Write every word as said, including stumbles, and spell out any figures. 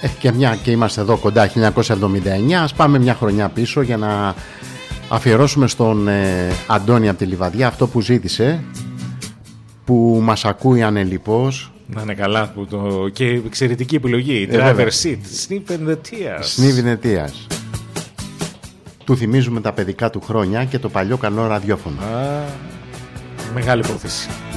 Ε, και μια και είμαστε εδώ κοντά, χίλια εννιακόσια εβδομήντα εννιά, ας πάμε μια χρονιά πίσω για να αφιερώσουμε στον ε, Αντώνη από τη Λιβαδιά αυτό που ζήτησε, που μας ακούει ανελιπώς. Να είναι καλά που το... και εξαιρετική επιλογή. ε, Driver seat, Sniff and the Tears. Sniff and the Tears. Του θυμίζουμε τα παιδικά του χρόνια και το παλιό καλό ραδιόφωνο. Α, μεγάλη υπόθεση.